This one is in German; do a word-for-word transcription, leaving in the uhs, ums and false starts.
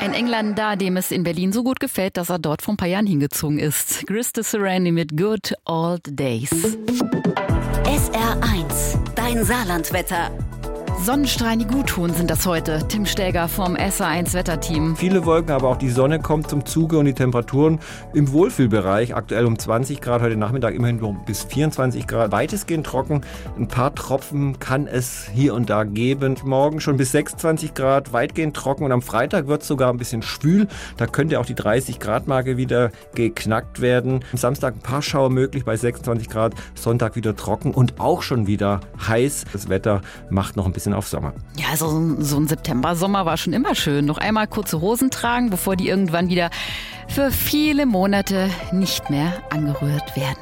Ein Engländer, dem es in Berlin so gut gefällt, dass er dort vor ein paar Jahren hingezogen ist. Krista Serrani mit Good Old Days. S R eins, dein Saarlandwetter. Sonnenstrahlen, die gut tun, sind das heute. Tim Stäger vom S R eins Wetterteam. Viele Wolken, aber auch die Sonne kommt zum Zuge und die Temperaturen im Wohlfühlbereich. Aktuell um zwanzig Grad, heute Nachmittag immerhin nur bis vierundzwanzig Grad. Weitestgehend trocken. Ein paar Tropfen kann es hier und da geben. Morgen schon bis sechsundzwanzig Grad, weitgehend trocken. Und am Freitag wird es sogar ein bisschen schwül. Da könnte auch die dreißig Grad Marke wieder geknackt werden. Am Samstag ein paar Schauer möglich bei sechsundzwanzig Grad. Sonntag wieder trocken und auch schon wieder heiß. Das Wetter macht noch ein bisschen auf Sommer. Ja, also so ein September-Sommer war schon immer schön. Noch einmal kurze Hosen tragen, bevor die irgendwann wieder für viele Monate nicht mehr angerührt werden.